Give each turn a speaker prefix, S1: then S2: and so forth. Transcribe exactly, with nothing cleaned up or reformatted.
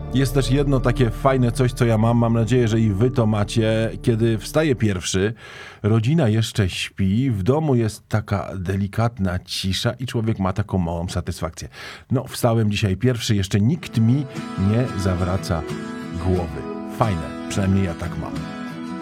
S1: Jest też jedno takie fajne coś, co ja mam, mam nadzieję, że i wy to macie. Kiedy wstaję pierwszy, rodzina jeszcze śpi, w domu jest taka delikatna cisza i człowiek ma taką małą satysfakcję. No, wstałem dzisiaj pierwszy, jeszcze nikt mi nie zawraca głowy. Fajne, przynajmniej ja tak mam.